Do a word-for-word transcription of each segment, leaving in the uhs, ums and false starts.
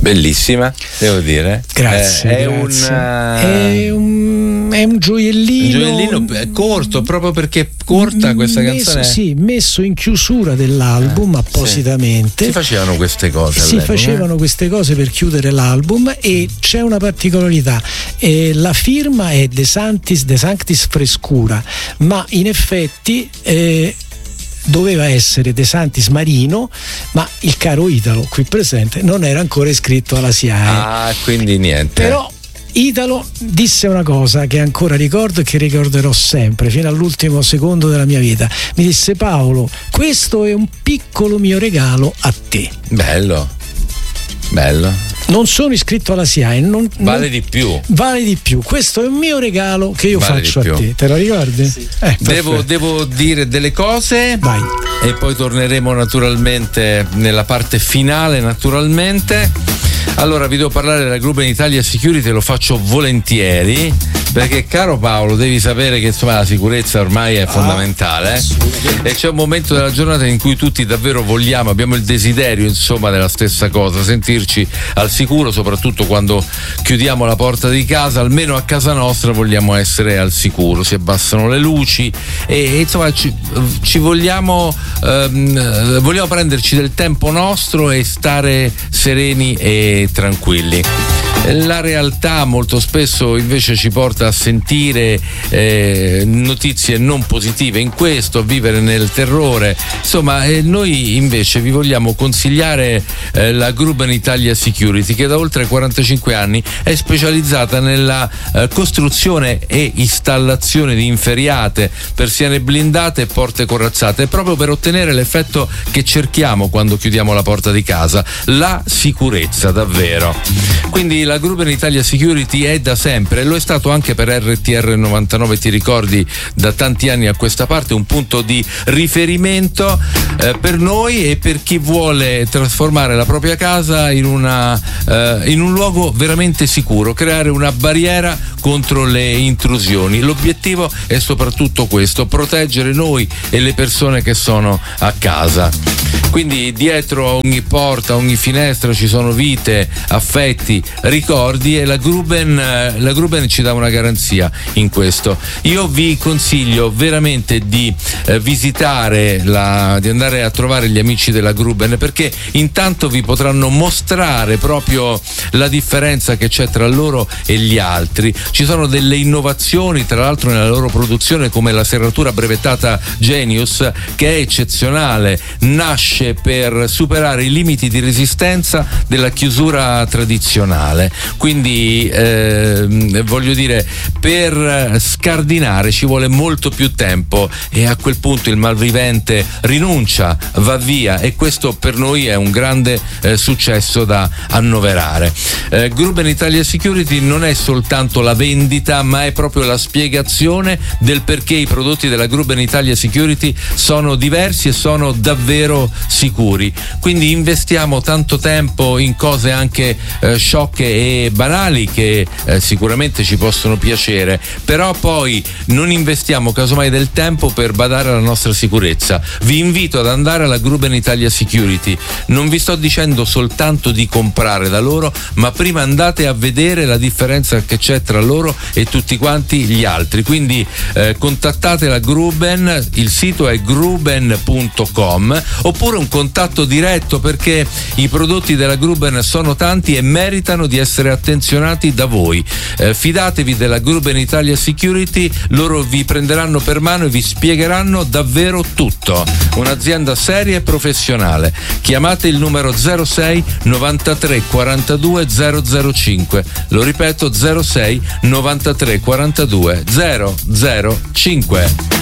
Bellissima, devo dire. Grazie. Eh, è, grazie. Un, è un è un gioiellino. Un gioiellino corto, proprio perché corta questa messo, canzone. Sì, messo in chiusura dell'album eh, appositamente. Sì. Si facevano queste cose. Si facevano eh? queste cose per chiudere l'album e c'è una particolarità. Eh, la firma è De Sanctis, De Sanctis Frescura, ma in effetti eh, doveva essere De Sanctis Marino, ma il caro Italo qui presente non era ancora iscritto alla S I A E. Ah, quindi niente. Però Italo disse una cosa che ancora ricordo e che ricorderò sempre fino all'ultimo secondo della mia vita. Mi disse: Paolo, questo è un piccolo mio regalo a te. Bello, bello. Non sono iscritto alla S I A E, non, vale non, di più. Vale di più. Questo è un mio regalo che io vale faccio a te. Te lo ricordi? Sì. Eh, devo, devo dire delle cose. Vai. E poi torneremo naturalmente nella parte finale, naturalmente. Allora vi devo parlare della Gruben Italia Security, lo faccio volentieri perché, caro Paolo, devi sapere che insomma la sicurezza ormai è fondamentale, ah, e c'è un momento della giornata in cui tutti davvero vogliamo, abbiamo il desiderio insomma della stessa cosa, sentirci al sicuro, soprattutto quando chiudiamo la porta di casa. Almeno a casa nostra vogliamo essere al sicuro, si abbassano le luci e, e insomma ci, ci vogliamo ehm, vogliamo prenderci del tempo nostro e stare sereni e tranquilli. La realtà molto spesso invece ci porta a sentire eh, notizie non positive in questo, a vivere nel terrore. Insomma, eh, noi invece vi vogliamo consigliare eh, la Gruben Italia Security, che da oltre quarantacinque anni è specializzata nella eh, costruzione e installazione di inferriate, persiane blindate e porte corazzate, proprio per ottenere l'effetto che cerchiamo quando chiudiamo la porta di casa, la sicurezza davvero. Quindi la Gruben Italia Security è da sempre, lo è stato anche per R T R novantanove, ti ricordi, da tanti anni a questa parte, un punto di riferimento eh, per noi e per chi vuole trasformare la propria casa in una eh, in un luogo veramente sicuro, creare una barriera contro le intrusioni. L'obiettivo è soprattutto questo: proteggere noi e le persone che sono a casa. Quindi dietro a ogni porta, a ogni finestra ci sono vite, affetti, ricordi, e la Gruben, la Gruben ci dà una garanzia in questo. Io vi consiglio veramente di eh, visitare, la, di andare a trovare gli amici della Gruben, perché intanto vi potranno mostrare proprio la differenza che c'è tra loro e gli altri. Ci sono delle innovazioni tra l'altro nella loro produzione, come la serratura brevettata Genius, che è eccezionale, nasce per superare i limiti di resistenza della chiusura tradizionale. Quindi eh, voglio dire, per scardinare ci vuole molto più tempo e a quel punto il malvivente rinuncia, va via, e questo per noi è un grande eh, successo da annoverare. eh, Gruben Italia Security non è soltanto la vendita, ma è proprio la spiegazione del perché i prodotti della Gruben Italia Security sono diversi e sono davvero sicuri. Quindi investiamo tanto tempo in cose anche eh, sciocche e banali che eh, sicuramente ci possono piacere, però poi non investiamo casomai del tempo per badare alla nostra sicurezza. Vi invito ad andare alla Gruben Italia Security. Non vi sto dicendo soltanto di comprare da loro, ma prima andate a vedere la differenza che c'è tra loro e tutti quanti gli altri. Quindi eh, contattate la Gruben, il sito è gruben punto com, oppure un contatto diretto, perché i prodotti della Gruben sono tanti e meritano di essere attenzionati da voi. Eh, fidatevi della Gruben Italia Security, loro vi prenderanno per mano e vi spiegheranno davvero tutto. Un'azienda seria e professionale. Chiamate il numero zero sei novantatré quarantadue zero zero cinque, lo ripeto, zero sei novantatré quarantadue zero zero cinque.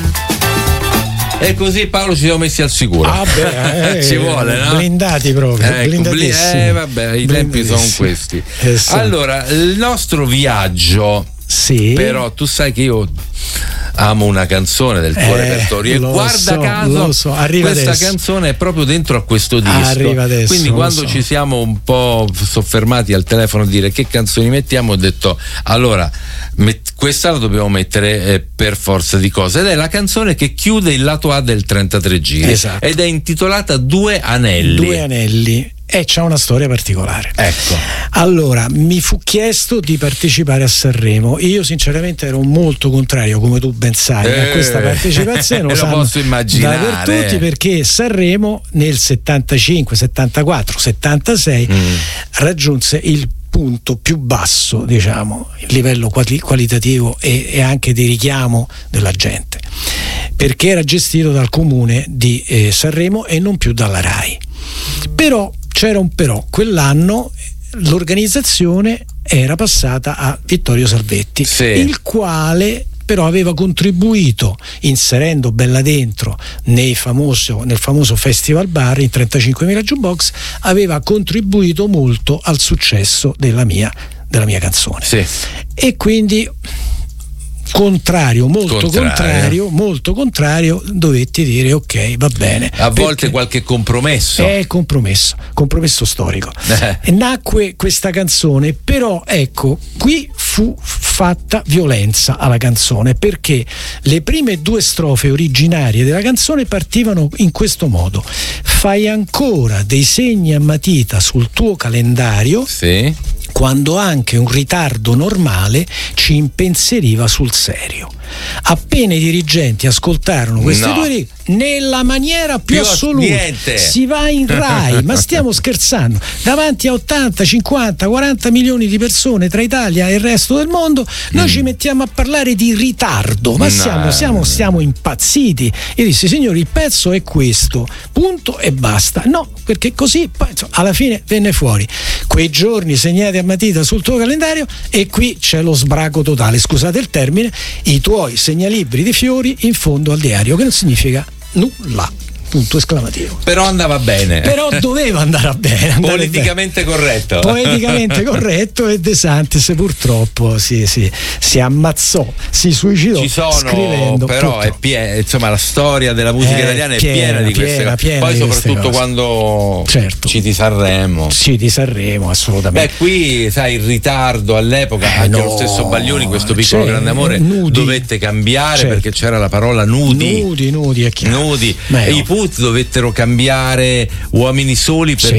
E così, Paolo, ci siamo messi al sicuro. Ah beh, eh, ci vuole, no? Blindati proprio, ecco, blindatissimi. Eh vabbè, i tempi sono questi. Eh, sì. Allora, il nostro viaggio, sì. Però tu sai che io amo una canzone del tuo eh, repertorio, e guarda so, caso so. questa adesso. canzone è proprio dentro a questo disco. Arriva adesso, quindi quando so. ci siamo un po' soffermati al telefono a dire che canzoni mettiamo, ho detto allora met- questa la dobbiamo mettere eh, per forza di cose, ed è la canzone che chiude il lato A del trentatré giri. Esatto. Ed è intitolata Due Anelli. Due Anelli. e c'ha una storia particolare. Ecco. Allora, mi fu chiesto di partecipare a Sanremo. Io sinceramente ero molto contrario, come tu ben sai, eh, a questa partecipazione. Lo, lo posso immaginare. Per tutti, perché Sanremo nel settantacinque, settantaquattro, settantasei mm. raggiunse il punto più basso, diciamo, il livello quali- qualitativo e, e anche di richiamo della gente, perché era gestito dal comune di eh, Sanremo e non più dalla RAI. Però c'era un però, quell'anno l'organizzazione era passata a Vittorio Salvetti, sì. il quale però aveva contribuito, inserendo Bella Dentro nei famoso, nel famoso Festival Bar in trentacinquemila jukebox, aveva contribuito molto al successo della mia, della mia canzone. Sì. E quindi contrario, molto contrario. contrario, molto contrario, dovetti dire ok, va bene. A volte qualche compromesso. È compromesso, compromesso storico. Eh. Nacque questa canzone, però ecco, qui fu fatta violenza alla canzone, perché le prime due strofe originarie della canzone partivano in questo modo: fai ancora dei segni a matita sul tuo calendario, sì. quando anche un ritardo normale ci impensieriva sul serio. Appena i dirigenti ascoltarono queste no. due righe, nella maniera più, più assoluta niente. Si va in Rai, ma stiamo scherzando, davanti a ottanta, cinquanta, quaranta milioni di persone tra Italia e il resto del mondo, noi mm. ci mettiamo a parlare di ritardo, ma no. siamo, siamo, siamo impazziti. Io dissi: signori, il pezzo è questo, punto e basta. No, perché così poi, insomma, alla fine venne fuori quei giorni segnati a matita sul tuo calendario, e qui c'è lo sbraco totale, scusate il termine, i tuoi segnalibri di fiori in fondo al diario, che non significa nulla, punto esclamativo. Però andava bene. Però doveva andare bene. Andare Politicamente bene. corretto. Politicamente corretto, e De Santis purtroppo si, si, si ammazzò, si suicidò. Ci sono, scrivendo, però purtroppo. è piena, insomma, la storia della musica è italiana è piena, piena di queste piena, cose. piena Poi di soprattutto cose. quando certo. citi Sanremo. Citi Sanremo, assolutamente. Beh, qui sai, il ritardo all'epoca, eh, anche no, lo stesso Baglioni, questo piccolo cioè, grande amore, nudi. dovette cambiare, certo. perché c'era la parola nudi. Nudi, nudi, è chiaro. Nudi. Beh, e no. i Put dovettero cambiare Uomini Soli, perché